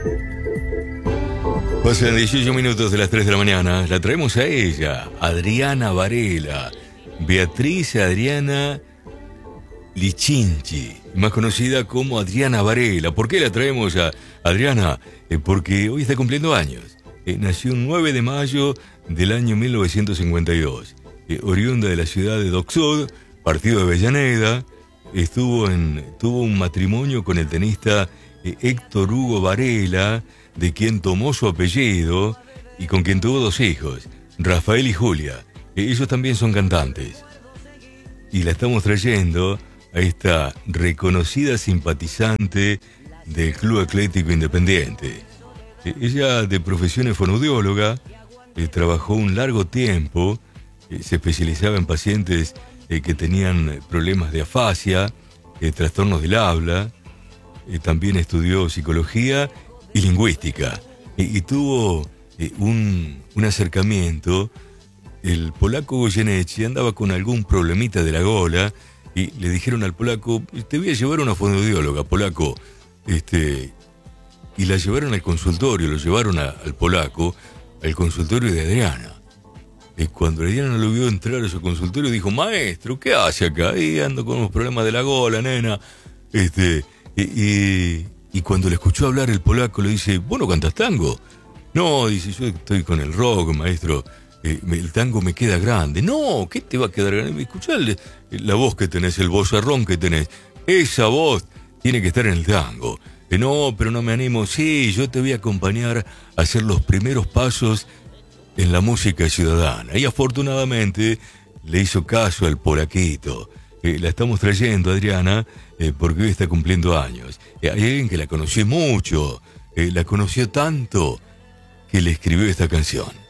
Pasan 18 minutos de las 3 de la mañana. La traemos a ella, Adriana Varela. Beatriz Adriana Lichinchi, más conocida como Adriana Varela. ¿Por qué la traemos a Adriana? Porque hoy está cumpliendo años. Nació el 9 de mayo del año 1952. Oriunda de la ciudad de Docksud, partido de Avellaneda. Tuvo un matrimonio con el tenista Héctor Hugo Varela, de quien tomó su apellido y con quien tuvo 2 hijos, Rafael y Julia. Ellos también son cantantes. Y la estamos trayendo a esta reconocida simpatizante del Club Atlético Independiente. Ella, de profesión, es fonoaudióloga, trabajó un largo tiempo, se especializaba en pacientes que tenían problemas de afasia, trastornos del habla, también estudió psicología y lingüística, y tuvo un acercamiento. El polaco Goyeneche andaba con algún problemita de la gola y le dijeron al polaco: te voy a llevar a una fonoaudióloga, polaco. Y la llevaron al consultorio, lo llevaron al polaco, al consultorio de Adriana. Cuando Adriana lo vio entrar a su consultorio, dijo: maestro, ¿qué hace acá? Ando con unos problemas de la gola, nena. Y cuando le escuchó hablar el polaco, le dice: ¿vos no cantás tango? No, dice, yo estoy con el rock, maestro. El tango me queda grande. No, ¿qué te va a quedar grande? Escuchá la voz que tenés, el vozarrón que tenés. Esa voz tiene que estar en el tango. No, pero no me animo. Sí, yo te voy a acompañar a hacer los primeros pasos en la música ciudadana. Y afortunadamente le hizo caso al polaquito. La estamos trayendo, Adriana, porque hoy está cumpliendo años. Hay alguien que la conoció mucho, la conoció tanto, que le escribió esta canción.